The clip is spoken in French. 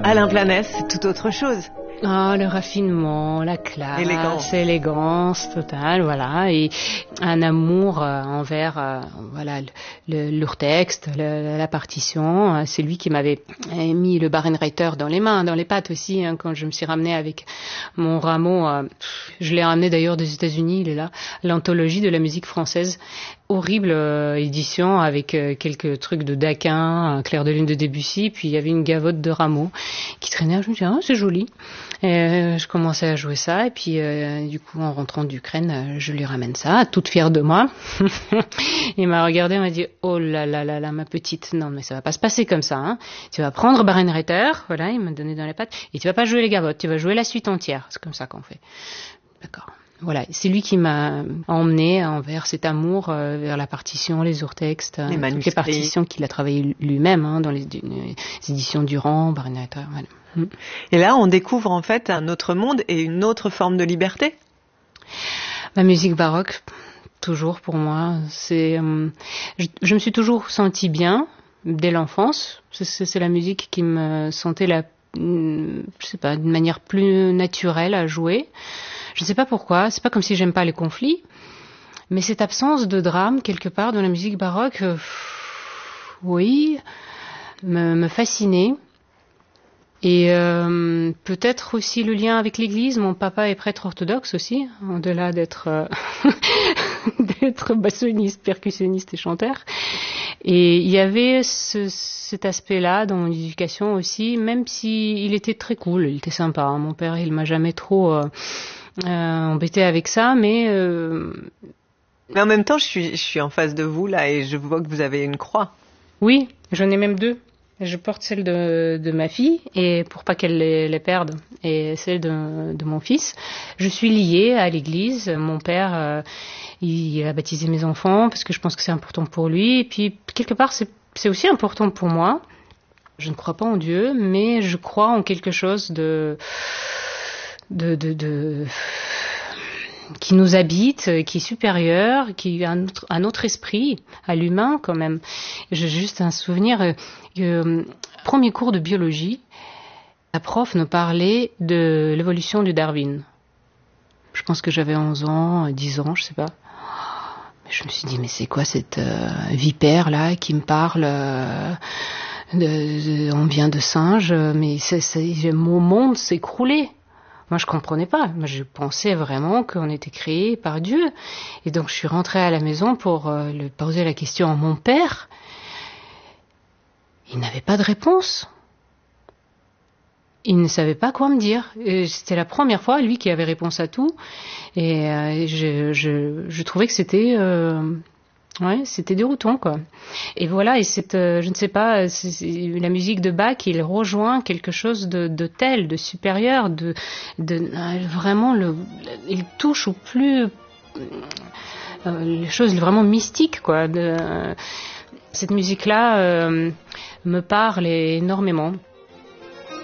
Alain Planès, c'est tout autre chose. Ah, le raffinement, la classe, l'élégance totale, voilà, et un amour envers, voilà, leur texte, la partition. C'est lui qui m'avait mis le Bärenreiter dans les mains, dans les pattes aussi, hein, quand je me suis ramenée avec mon rameau. Je l'ai ramené d'ailleurs des États-Unis, il est là, l'anthologie de la musique française. Horrible édition avec quelques trucs de Daquin, un clair de lune de Debussy, puis il y avait une gavotte de Rameau qui traînait. Je me suis dit, c'est joli. Et je commençais à jouer ça, et puis du coup en rentrant d'Ukraine, je lui ramène ça, toute fière de moi. Il m'a regardé, il m'a dit, oh là là là là, ma petite, non mais ça va pas se passer comme ça. Hein. Tu vas prendre Bärenreiter, voilà, il m'a donné dans les pattes, et tu vas pas jouer les gavottes, tu vas jouer la suite entière. C'est comme ça qu'on fait. D'accord. Voilà, c'est lui qui m'a emmené envers cet amour, vers la partition, les urtextes, toutes les partitions qu'il a travaillées lui-même, hein, dans les éditions Durand, Bärenreiter. Voilà. Et là, on découvre en fait un autre monde et une autre forme de liberté. La musique baroque, toujours pour moi, c'est, je me suis toujours sentie bien dès l'enfance. C'est la musique qui me sentait je sais pas, d'une manière plus naturelle à jouer. Je ne sais pas pourquoi, c'est pas comme si j'aime pas les conflits, mais cette absence de drame quelque part dans la musique baroque, oui, me fascinait. Et peut-être aussi le lien avec l'Église. Mon papa est prêtre orthodoxe aussi, au-delà d'être d'être bassoniste, percussionniste et chanteur. Et il y avait cet aspect-là dans mon éducation aussi, même si il était très cool, il était sympa. Hein. Mon père, il m'a jamais trop embêté avec ça, mais en même temps, je suis en face de vous là et je vois que vous avez une croix. Oui, j'en ai même deux. Je porte celle de ma fille, et pour pas qu'elle les perde, et celle de mon fils. Je suis liée à l'église. Mon père, il a baptisé mes enfants parce que je pense que c'est important pour lui. Et puis, quelque part, c'est aussi important pour moi. Je ne crois pas en Dieu, mais je crois en quelque chose qui nous habite, qui est supérieur, qui a un autre esprit, à l'humain quand même. J'ai juste un souvenir, premier cours de biologie, la prof nous parlait de l'évolution du Darwin. Je pense que j'avais 11 ans, 10 ans, je sais pas. Je me suis dit, mais c'est quoi cette vipère là qui me parle on vient de singes, mais mon monde s'est écroulé. Moi, je comprenais pas. Moi, je pensais vraiment qu'on était créé par Dieu. Et donc, je suis rentrée à la maison pour lui poser la question à mon père. Il n'avait pas de réponse. Il ne savait pas quoi me dire. Et c'était la première fois, lui, qui avait réponse à tout. Et je trouvais que c'était déroutant, quoi. Et voilà, et je ne sais pas, la musique de Bach, il rejoint quelque chose de tel, de supérieur, vraiment, il touche au plus, les choses vraiment mystiques, quoi. Cette musique-là me parle énormément.